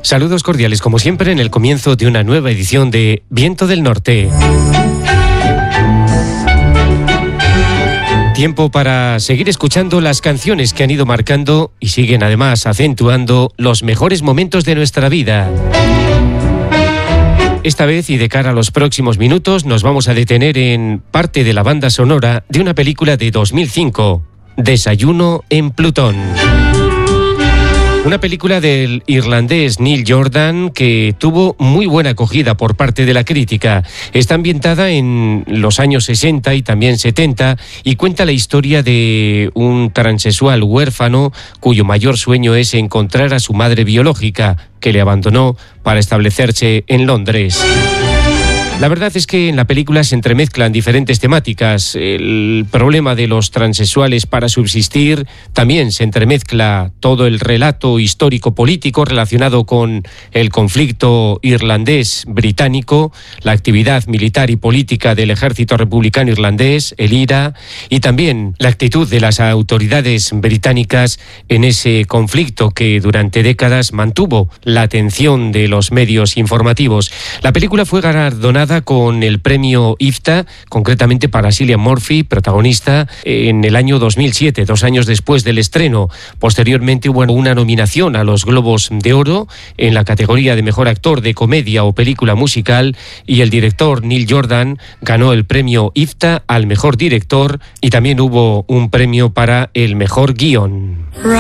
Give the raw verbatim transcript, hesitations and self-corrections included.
Saludos cordiales, como siempre, en el comienzo de una nueva edición de Viento del Norte. Tiempo para seguir escuchando las canciones que han ido marcando y siguen además acentuando los mejores momentos de nuestra vida. Esta vez y de cara a los próximos minutos nos vamos a detener en parte de la banda sonora de una película de dos mil cinco, Desayuno en Plutón. Una película del irlandés Neil Jordan que tuvo muy buena acogida por parte de la crítica. Está ambientada en los años sesenta y también setenta y cuenta la historia de un transexual huérfano cuyo mayor sueño es encontrar a su madre biológica, que le abandonó para establecerse en Londres. La verdad es que en la película se entremezclan diferentes temáticas. El problema de los transexuales para subsistir, también se entremezcla todo el relato histórico-político relacionado con el conflicto irlandés-británico, la actividad militar y política del ejército republicano irlandés, el I R A, y también la actitud de las autoridades británicas en ese conflicto que durante décadas mantuvo la atención de los medios informativos. La película fue galardonada con el premio I F T A, concretamente para Cillian Murphy, protagonista, en el año dos mil siete, dos años después del estreno. Posteriormente hubo una nominación a los Globos de Oro en la categoría de Mejor Actor de Comedia o Película Musical, y el director Neil Jordan ganó el premio I F T A al Mejor Director, y también hubo un premio para el Mejor Guión.